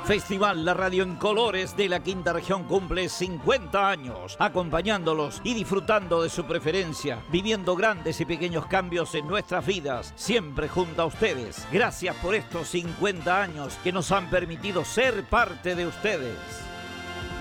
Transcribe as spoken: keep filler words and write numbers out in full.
Festival La Radio en Colores de la Quinta Región cumple cincuenta años, acompañándolos y disfrutando de su preferencia, viviendo grandes y pequeños cambios en nuestras vidas, siempre junto a ustedes. Gracias por estos cincuenta años que nos han permitido ser parte de ustedes.